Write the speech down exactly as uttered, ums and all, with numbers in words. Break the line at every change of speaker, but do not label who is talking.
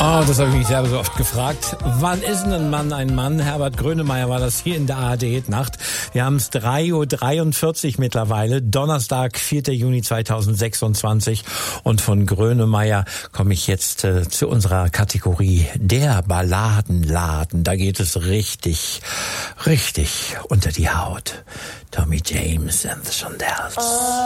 Oh, das habe ich mich selber so oft gefragt. Wann ist denn ein Mann ein Mann? Herbert Grönemeyer war das hier in der A R D-Nacht. Wir haben es drei Uhr dreiundvierzig mittlerweile, Donnerstag, vierter Juni zweitausendsechsundzwanzig. Und von Grönemeyer komme ich jetzt äh, zu unserer Kategorie der Balladenladen. Da geht es richtig, richtig unter die Haut. Tommy James and the Shondells.